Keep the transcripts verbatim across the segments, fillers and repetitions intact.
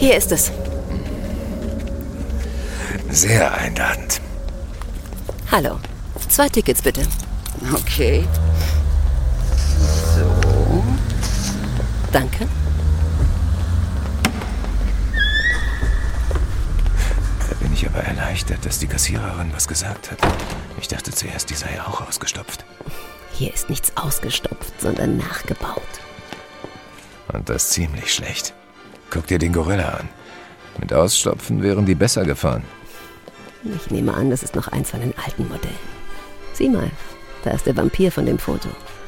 Hier ist es. Sehr einladend. Hallo. Zwei Tickets bitte. Okay. So. Danke. Da bin ich aber erleichtert, dass die Kassiererin was gesagt hat. Ich dachte zuerst, die sei auch ausgestopft. Hier ist nichts ausgestopft, sondern nachgebaut. Und das ziemlich schlecht. Guck dir den Gorilla an. Mit Ausstopfen wären die besser gefahren. Ich nehme an, das ist noch eins von den alten Modellen. Sieh mal, da ist der Vampir von dem Foto.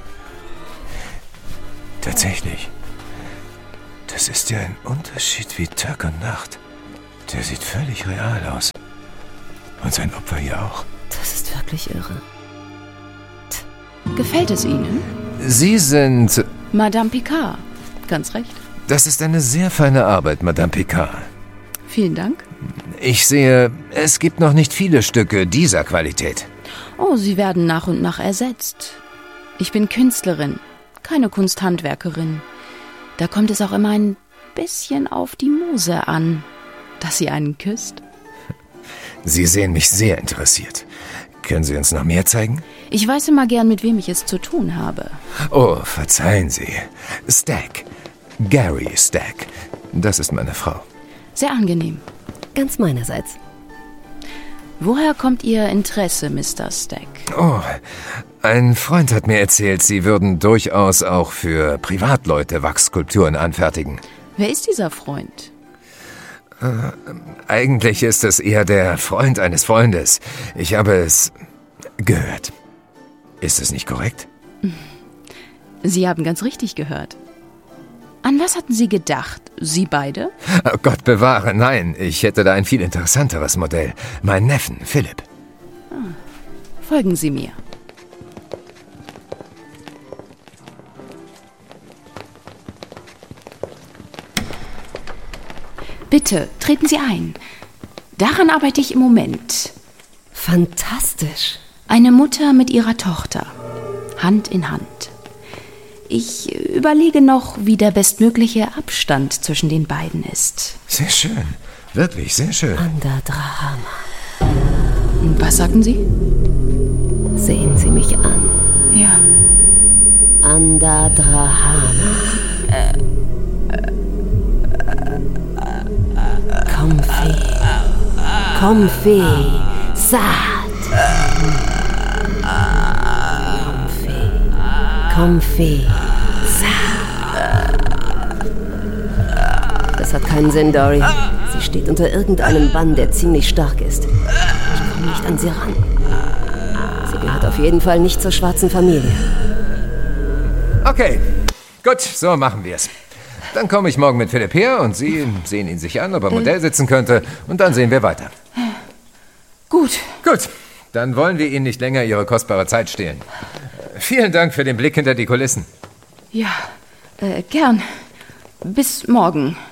Tatsächlich. Das ist ja ein Unterschied wie Tag und Nacht. Der sieht völlig real aus. Und sein Opfer hier auch. Das ist wirklich irre. Gefällt es Ihnen? Sie sind... Madame Picard. Ganz recht. Das ist eine sehr feine Arbeit, Madame Picard. Vielen Dank. Ich sehe, es gibt noch nicht viele Stücke dieser Qualität. Oh, sie werden nach und nach ersetzt. Ich bin Künstlerin, keine Kunsthandwerkerin. Da kommt es auch immer ein bisschen auf die Muse an, dass sie einen küsst. Sie sehen mich sehr interessiert. Können Sie uns noch mehr zeigen? Ich weiß immer gern, mit wem ich es zu tun habe. Oh, verzeihen Sie. Stack. Gary Stack. Das ist meine Frau. Sehr angenehm. Ganz meinerseits. Woher kommt Ihr Interesse, Mister Stack? Oh, ein Freund hat mir erzählt, Sie würden durchaus auch für Privatleute Wachsskulpturen anfertigen. Wer ist dieser Freund? Äh, eigentlich ist es eher der Freund eines Freundes. Ich habe es gehört. Ist es nicht korrekt? Sie haben ganz richtig gehört. An was hatten Sie gedacht? Sie beide? Oh Gott bewahre, nein. Ich hätte da ein viel interessanteres Modell. Mein Neffen, Philipp. Ah, folgen Sie mir. Bitte, treten Sie ein. Daran arbeite ich im Moment. Fantastisch. Eine Mutter mit ihrer Tochter. Hand in Hand. Ich überlege noch, wie der bestmögliche Abstand zwischen den beiden ist. Sehr schön. Wirklich, sehr schön. Andadrahama. Was sagten Sie? Sehen Sie mich an. Ja. Andadrahama. Äh. Comfy. Comfy. Saat. Comfy. Das hat keinen Sinn, Dory. Sie steht unter irgendeinem Bann, der ziemlich stark ist. Ich komme nicht an sie ran. Sie gehört auf jeden Fall nicht zur schwarzen Familie. Okay, gut, so machen wir es. Dann komme ich morgen mit Philipp her und Sie sehen ihn sich an, ob er Modell sitzen könnte. Und dann sehen wir weiter. Gut. Gut, dann wollen wir Ihnen nicht länger Ihre kostbare Zeit stehlen. Vielen Dank für den Blick hinter die Kulissen. Ja, äh, gern. Bis morgen.